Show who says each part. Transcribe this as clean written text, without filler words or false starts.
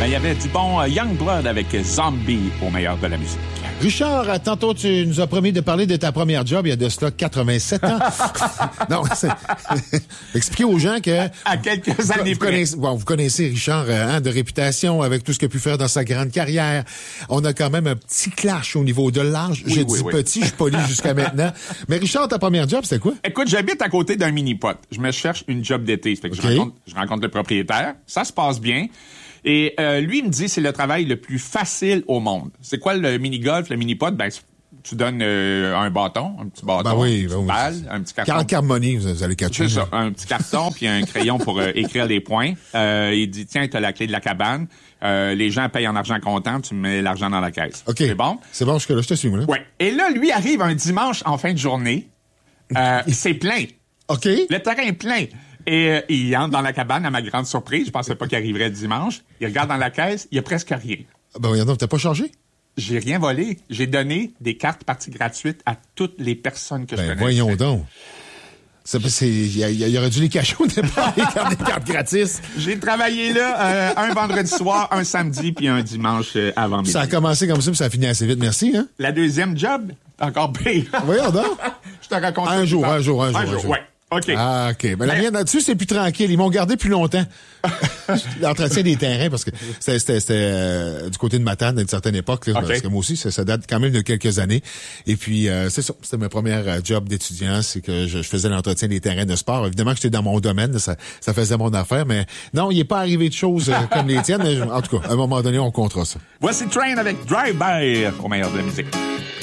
Speaker 1: Il y avait du bon Youngblood avec Zombie au meilleur de la musique.
Speaker 2: Richard, tantôt, tu nous as promis de parler de ta première job il y a de cela 87 ans. Non, expliquez aux gens que...
Speaker 1: À quelques années près.
Speaker 2: Vous connaissez Richard de réputation avec tout ce qu'il a pu faire dans sa grande carrière. On a quand même un petit clash au niveau de l'âge. J'ai dit petit, je suis poli jusqu'à maintenant. Mais Richard, ta première job, c'était quoi?
Speaker 1: Écoute, j'habite à côté d'un mini-pot. Je me cherche une job d'été. Fait que je rencontre le propriétaire. Ça se passe bien. Et lui, il me dit c'est le travail le plus facile au monde. C'est quoi le mini-golf, le mini-pot? Ben, tu donnes un bâton, un petit bâton, une petite balle, un petit carton.
Speaker 2: Harmonie, vous allez catcher.
Speaker 1: C'est ça, un petit carton puis un crayon pour écrire les points. Il dit, tiens, t'as la clé de la cabane. Les gens payent en argent comptant, tu mets l'argent dans la caisse.
Speaker 2: OK.
Speaker 1: C'est bon?
Speaker 2: C'est bon, jusque-là, je te suis, moi.
Speaker 1: Oui. Et là, lui arrive un dimanche en fin de journée. C'est plein.
Speaker 2: OK.
Speaker 1: Le terrain est plein. Et il entre dans la cabane, à ma grande surprise. Je pensais pas qu'il arriverait dimanche. Il regarde dans la caisse, il y a presque rien.
Speaker 2: Ben voyons donc, t'as pas chargé?
Speaker 1: J'ai rien volé. J'ai donné des cartes parties gratuites à toutes les personnes que je connais.
Speaker 2: Voyons donc. Il aurait dû les cacher au départ, des cartes gratis.
Speaker 1: J'ai travaillé là un vendredi soir, un samedi, puis un dimanche avant midi.
Speaker 2: Ça a commencé comme ça, puis ça a fini assez vite. Merci, hein?
Speaker 1: La deuxième job, encore pire.
Speaker 2: Voyons donc.
Speaker 1: Je te raconte
Speaker 2: un jour.
Speaker 1: Ouais. OK.
Speaker 2: Ah, OK. Ben, la mienne là-dessus, c'est plus tranquille. Ils m'ont gardé plus longtemps. L'entretien des terrains, parce que c'était du côté de Matane à une certaine époque. Là, parce que moi aussi, ça date quand même de quelques années. Et puis, c'est ça. C'était ma première job d'étudiant. C'est que je faisais l'entretien des terrains de sport. Évidemment que j'étais dans mon domaine. Ça faisait mon affaire. Mais non, il n'est pas arrivé de choses comme les tiennes. Mais en tout cas, à un moment donné, on comptera ça.
Speaker 1: Voici Train avec Drive-By au meilleur de la musique.